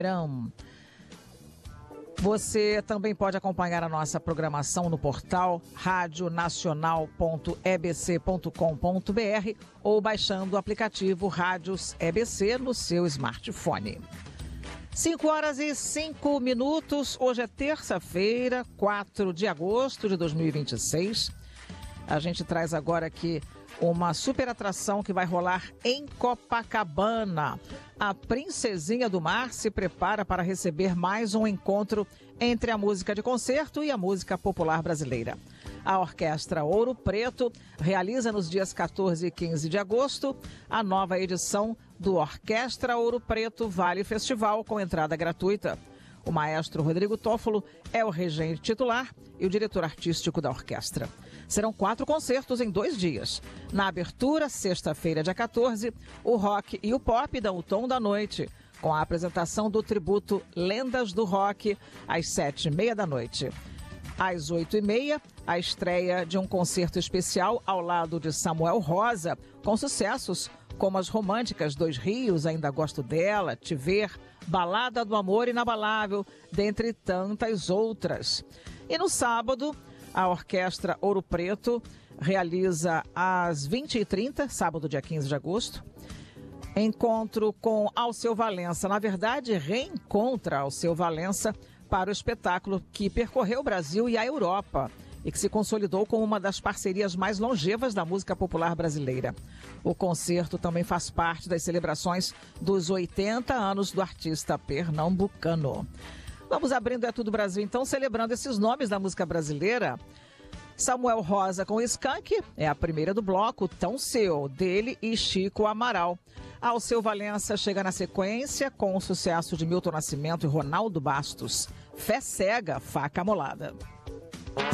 Você também pode acompanhar a nossa programação no portal radionacional.ebc.com.br ou baixando o aplicativo Rádios EBC no seu smartphone. 5h05. Hoje é terça-feira, 4 de agosto de 2026. A gente traz agora aqui uma super atração que vai rolar em Copacabana. A Princesinha do Mar se prepara para receber mais um encontro entre a música de concerto e a música popular brasileira. A Orquestra Ouro Preto realiza nos dias 14 e 15 de agosto a nova edição do Orquestra Ouro Preto Vale Festival com entrada gratuita. O maestro Rodrigo Toffolo é o regente titular e o diretor artístico da orquestra. Serão 4 concertos em 2 dias. Na abertura, sexta-feira, dia 14, o rock e o pop dão o tom da noite, com a apresentação do tributo Lendas do Rock, às 7h30 da noite. Às 8h30, a estreia de um concerto especial ao lado de Samuel Rosa, com sucessos como as românticas Dois Rios, Ainda Gosto Dela, Te Ver, Balada do Amor Inabalável, dentre tantas outras. E no sábado, a Orquestra Ouro Preto realiza às 20h30, sábado, dia 15 de agosto, encontro com Alceu Valença. Na verdade, reencontra Alceu Valença para o espetáculo que percorreu o Brasil e a Europa e que se consolidou como uma das parcerias mais longevas da música popular brasileira. O concerto também faz parte das celebrações dos 80 anos do artista pernambucano. Vamos abrindo É Tudo Brasil, então, celebrando esses nomes da música brasileira. Samuel Rosa com Skank é a primeira do bloco, Tão Seu, dele e Chico Amaral. Alceu Valença chega na sequência com o sucesso de Milton Nascimento e Ronaldo Bastos, Fé Cega, Faca Molada.